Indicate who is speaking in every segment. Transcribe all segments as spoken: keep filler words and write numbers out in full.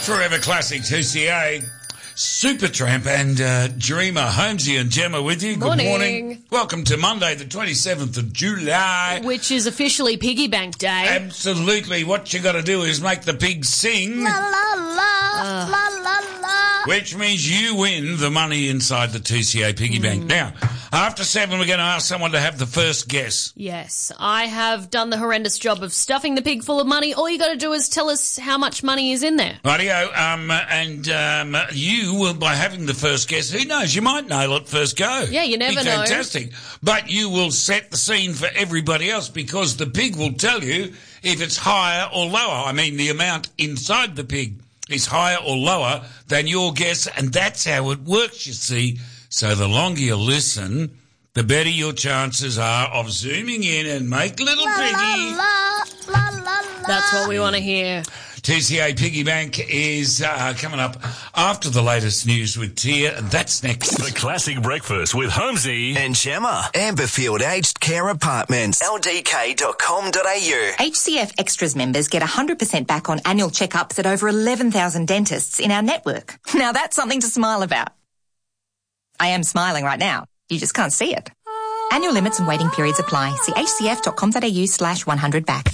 Speaker 1: Forever Classic two C A, Supertramp and uh, Dreamer. Holmesy and Gemma with you. Good
Speaker 2: morning.
Speaker 1: morning. Welcome to Monday, the twenty-seventh of July.
Speaker 2: Which is officially Piggy Bank Day.
Speaker 1: Absolutely. What you got to do is make the pigs sing.
Speaker 3: La la la, uh. la la la.
Speaker 1: Which means you win the money inside the two C A Piggy mm. Bank. Now, after seven, we're going to ask someone to have the first guess.
Speaker 2: Yes, I have done the horrendous job of stuffing the pig full of money. All you got to do is tell us how much money is in there.
Speaker 1: Rightio, um, and um, you will, by having the first guess, who knows, you might nail it first go.
Speaker 2: Yeah, you never
Speaker 1: Be
Speaker 2: know.
Speaker 1: Fantastic. But you will set the scene for everybody else because the pig will tell you if it's higher or lower. I mean, the amount inside the pig is higher or lower than your guess, and that's how it works, you see. So the longer you listen, the better your chances are of zooming in and make little
Speaker 3: la,
Speaker 1: piggy.
Speaker 3: La, la, la, la.
Speaker 2: That's what we want to hear.
Speaker 1: two C A Piggy Bank is uh, coming up after the latest news with Tia, and that's next.
Speaker 4: The Classic Breakfast with Holmesy
Speaker 5: and Gemma. Amberfield Aged Care Apartments. L D K dot com dot A U.
Speaker 6: H C F Extras members get one hundred percent back on annual checkups at over eleven thousand dentists in our network. Now that's something to smile about. I am smiling right now. You just can't see it. Annual limits and waiting periods apply. See H C F dot com dot A U slash one hundred back.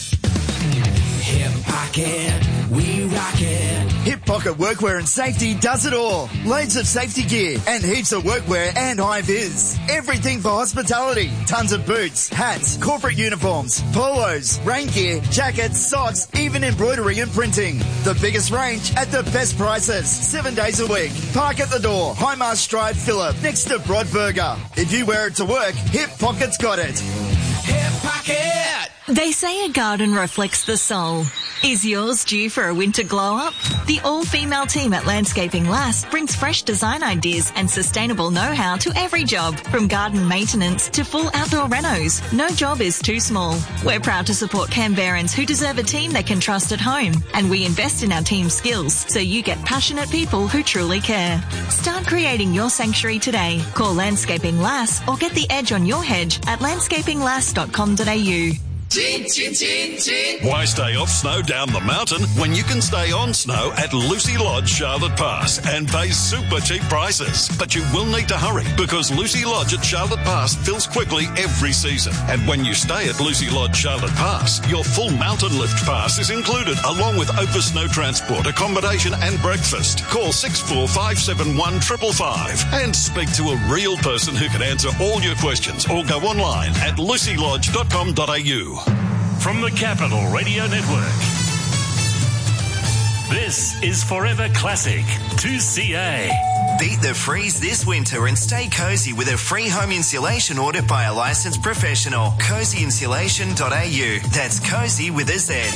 Speaker 7: Hip Pocket, we rock it.
Speaker 8: Hip Pocket Workwear and Safety does it all. Loads of safety gear and heaps of workwear and high-vis. Everything for hospitality. Tons of boots, hats, corporate uniforms, polos, rain gear, jackets, socks, even embroidery and printing. The biggest range at the best prices. Seven days a week. Park at the door. Highmast Drive, Phillip, next to Broadburger. If you wear it to work, Hip Pocket's got it.
Speaker 7: Hip Pocket!
Speaker 9: They say a garden reflects the soul. Is yours due for a winter glow-up? The all-female team at Landscaping Lass brings fresh design ideas and sustainable know-how to every job, from garden maintenance to full outdoor renos. No job is too small. We're proud to support Canberrans who deserve a team they can trust at home, and we invest in our team's skills so you get passionate people who truly care. Start creating your sanctuary today. Call Landscaping Lass or get the edge on your hedge at landscaping lass dot com dot A U.
Speaker 7: Chin, chin, chin, chin.
Speaker 4: Why stay off snow down the mountain when you can stay on snow at Lucy Lodge, Charlotte Pass and pay super cheap prices? But you will need to hurry because Lucy Lodge at Charlotte Pass fills quickly every season. And when you stay at Lucy Lodge, Charlotte Pass, your full mountain lift pass is included along with Opa Snow transport, accommodation and breakfast. Call six four five seven one five five five and speak to a real person who can answer all your questions or go online at lucy lodge dot com dot A U. From the Capital Radio Network, this is Forever Classic two C A.
Speaker 5: Beat the freeze this winter and stay cozy with a free home insulation order by a licensed professional. cozy insulation dot A U. That's cozy with a Z.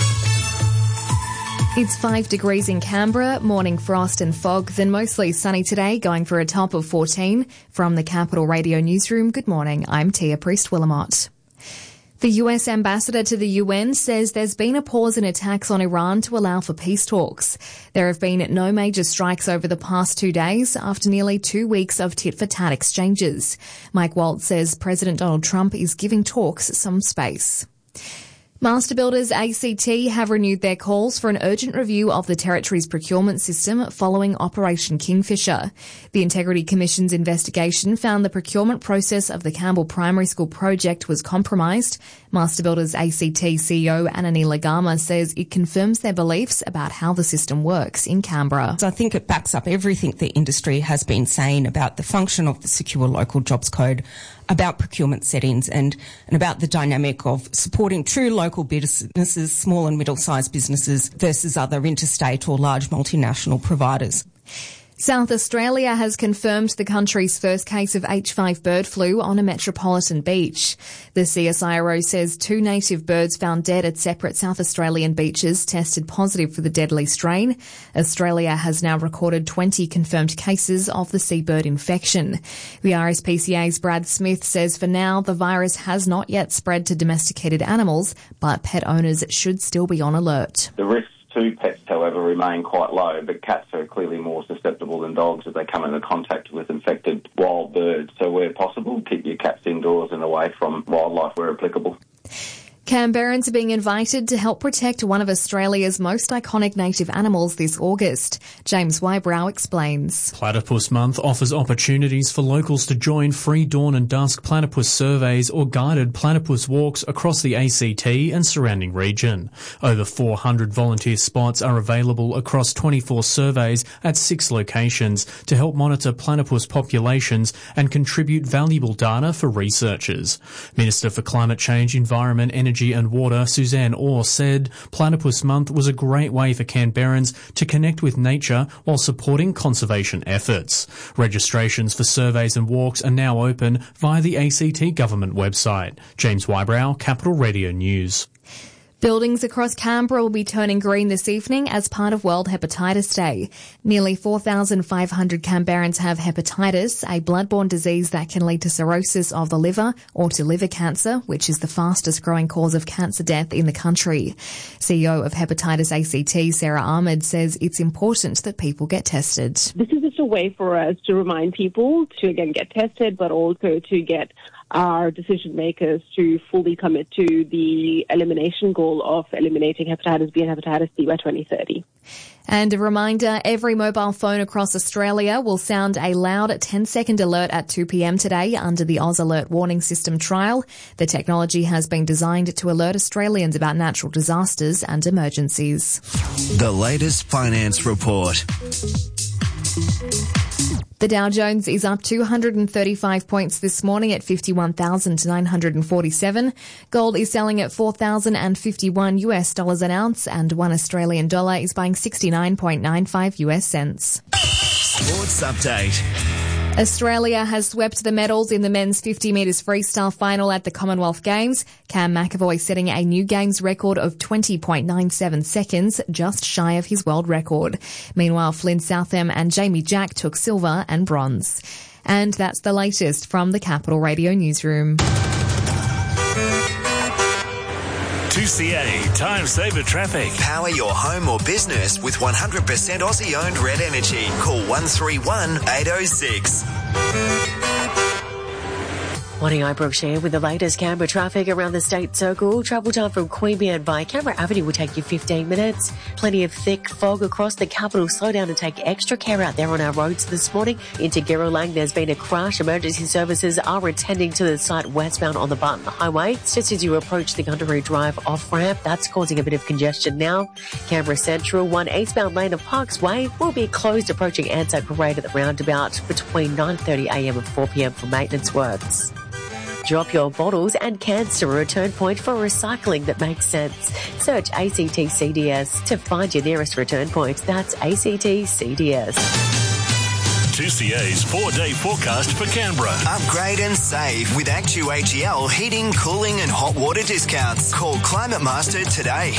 Speaker 10: It's five degrees in Canberra, morning frost and fog, then mostly sunny today, going for a top of fourteen. From the Capital Radio Newsroom, good morning, I'm Tia Priest-Willamott. The U S ambassador to the U N says there's been a pause in attacks on Iran to allow for peace talks. There have been no major strikes over the past two days after nearly two weeks of tit-for-tat exchanges. Mike Waltz says President Donald Trump is giving talks some space. Master Builders A C T have renewed their calls for an urgent review of the Territory's procurement system following Operation Kingfisher. The Integrity Commission's investigation found the procurement process of the Campbell Primary School project was compromised. Master Builders A C T C E O Anani Lagama says it confirms their beliefs about how the system works in Canberra.
Speaker 11: So I think it backs up everything the industry has been saying about the function of the Secure Local Jobs Code, about procurement settings and, and about the dynamic of supporting true local businesses, small and middle-sized businesses versus other interstate or large multinational providers.
Speaker 10: South Australia has confirmed the country's first case of H five bird flu on a metropolitan beach. The C S I R O says two native birds found dead at separate South Australian beaches tested positive for the deadly strain. Australia has now recorded twenty confirmed cases of the seabird infection. The R S P C A's Brad Smith says for now the virus has not yet spread to domesticated animals, but pet owners should still be on alert.
Speaker 12: The risks to pets, however, remain quite low, but cats are clearly more susceptible than dogs as they come into contact with infected wild birds. So where possible, keep your cats indoors and away from wildlife where applicable.
Speaker 10: Canberrans are being invited to help protect one of Australia's most iconic native animals this August. James Wybrow explains.
Speaker 13: Platypus Month offers opportunities for locals to join free dawn and dusk platypus surveys or guided platypus walks across the A C T and surrounding region. Over four hundred volunteer spots are available across twenty-four surveys at six locations to help monitor platypus populations and contribute valuable data for researchers. Minister for Climate Change, Environment, Energy and Water, Suzanne Orr, said Platypus Month was a great way for Canberrans to connect with nature while supporting conservation efforts. Registrations for surveys and walks are now open via the A C T government website. James Wybrow, Capital Radio News.
Speaker 10: Buildings across Canberra will be turning green this evening as part of World Hepatitis Day. Nearly four thousand five hundred Canberrans have hepatitis, a bloodborne disease that can lead to cirrhosis of the liver or to liver cancer, which is the fastest growing cause of cancer death in the country. C E O of Hepatitis A C T, Sarah Ahmed, says it's important that people get tested.
Speaker 14: This is just a way for us to remind people to, again, get tested, but also to get our decision makers to fully commit to the elimination goal of eliminating hepatitis B and hepatitis C by twenty thirty.
Speaker 10: And a reminder, every mobile phone across Australia will sound a loud ten second alert at two p.m. today under the Oz Alert warning system trial. The technology has been designed to alert Australians about natural disasters and emergencies.
Speaker 5: The latest finance report.
Speaker 10: The Dow Jones is up two hundred thirty-five points this morning at fifty-one thousand nine hundred forty-seven. Gold is selling at four thousand fifty-one US dollars an ounce, and one Australian dollar is buying sixty-nine point nine five US cents.
Speaker 5: Sports update.
Speaker 10: Australia has swept the medals in the men's fifty metres freestyle final at the Commonwealth Games. Cam McAvoy setting a new Games record of twenty point nine seven seconds, just shy of his world record. Meanwhile, Flynn Southam and Jamie Jack took silver and bronze. And that's the latest from the Capital Radio Newsroom.
Speaker 15: two C A Time Saver Traffic.
Speaker 5: Power your home or business with one hundred percent Aussie-owned Red Energy. Call one three one, eight oh six.
Speaker 16: Morning, I'm Brooke Shea with the latest Canberra traffic around the State Circle. Travel time from Queanbeyan via Canberra Avenue will take you fifteen minutes. Plenty of thick fog across the capital. Slow down and take extra care out there on our roads this morning. Into Girrawlang, there's been a crash. Emergency services are attending to the site westbound on the Barton Highway. It's just as you approach the Gundaroo Drive off-ramp. That's causing a bit of congestion now. Canberra Central, one eastbound lane of Parks Way will be closed approaching Anzac Parade at the roundabout between nine thirty a m and four p m for maintenance works. Drop your bottles and cans to a return point for recycling that makes sense. Search A C T C D S to find your nearest return point. That's A C T C D S.
Speaker 15: two C A's four-day forecast for Canberra.
Speaker 5: Upgrade and save with Actu A G L heating, cooling and hot water discounts. Call Climate Master today.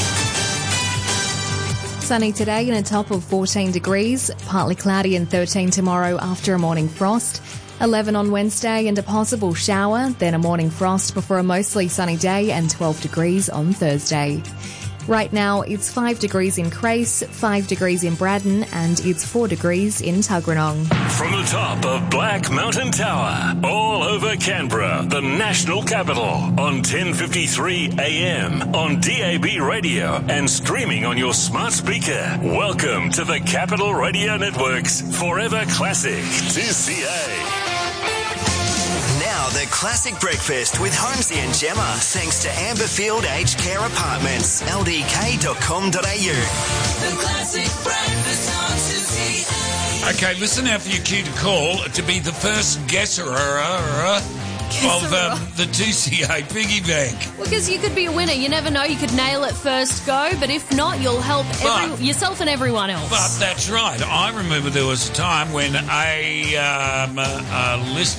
Speaker 10: Sunny today and a top of fourteen degrees. Partly cloudy and thirteen tomorrow after a morning frost. eleven on Wednesday and a possible shower, then a morning frost before a mostly sunny day and twelve degrees on Thursday. Right now, it's five degrees in Crace, five degrees in Braddon, and it's four degrees in Tuggeranong.
Speaker 15: From the top of Black Mountain Tower, all over Canberra, the national capital, on ten fifty-three a m, on D A B radio, and streaming on your smart speaker. Welcome to the Capital Radio Network's Forever Classic two C A.
Speaker 5: Now the classic breakfast with Holmesy and Gemma, thanks to Amberfield Aged Care Apartments, L D K dot com dot a u.
Speaker 7: The classic breakfast on two C A.
Speaker 1: Okay, listen out for your cue to call to be the first guesser uh, of um, the two C A piggy bank.
Speaker 2: Because you could be a winner. You never know. You could nail it first go, but if not, you'll help every,
Speaker 1: But-
Speaker 2: yourself and everyone else.
Speaker 1: But that's right. I remember there was a time when a, um, a, a listener